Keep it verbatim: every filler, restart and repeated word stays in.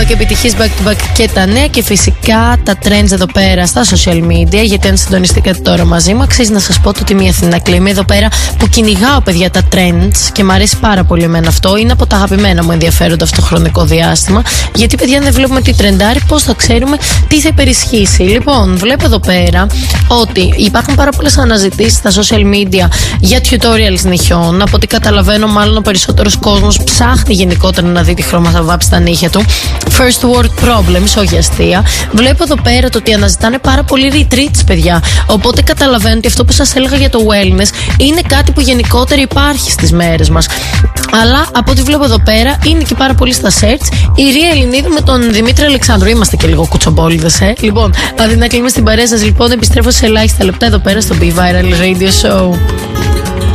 και επιτυχίες back to back και τα νέα και φυσικά τα trends εδώ πέρα στα social media. Γιατί αν συντονιστήκατε τώρα μαζί μου, αξίζει να σας πω το Τιμή Αθηνά Κλίμα εδώ πέρα που κυνηγάω, παιδιά, τα trends και μου αρέσει πάρα πολύ εμένα αυτό. Είναι από τα αγαπημένα μου ενδιαφέροντα αυτό το χρονικό διάστημα. Γιατί, παιδιά, αν δεν βλέπουμε τι τρεντάρει, πώς θα ξέρουμε τι θα υπερισχύσει. Λοιπόν, βλέπω εδώ πέρα ότι υπάρχουν πάρα πολλές αναζητήσεις στα social media για tutorials νυχιών. Από ό,τι καταλαβαίνω, μάλλον ο περισσότερος κόσμος ψάχνει γενικότερα να δει τι χρώμα θα βάψει τα νύχια του. First world problems, όχι αστεία. Βλέπω εδώ πέρα το ότι αναζητάνε πάρα πολύ retreats, παιδιά. Οπότε καταλαβαίνω ότι αυτό που σας έλεγα για το wellness είναι κάτι που γενικότερα υπάρχει στις μέρες μας. Αλλά από ό,τι βλέπω εδώ πέρα είναι και πάρα πολύ στα search η Ρία Ελληνίδου με τον Δημήτρη Αλεξάνδρου. Είμαστε και λίγο κουτσομπόλιδες, ε. Λοιπόν, αντί να κλείνουμε στην παρέα σας, λοιπόν, επιστρέφω σε ελάχιστα λεπτά εδώ πέρα στο Be Viral Radio Show.